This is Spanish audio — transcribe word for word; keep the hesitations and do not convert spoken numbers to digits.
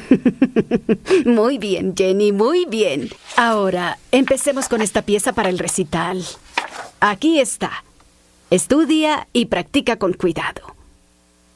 Muy bien, Jenny, muy bien. Ahora, empecemos con esta pieza para el recital. Aquí está. Estudia y practica con cuidado.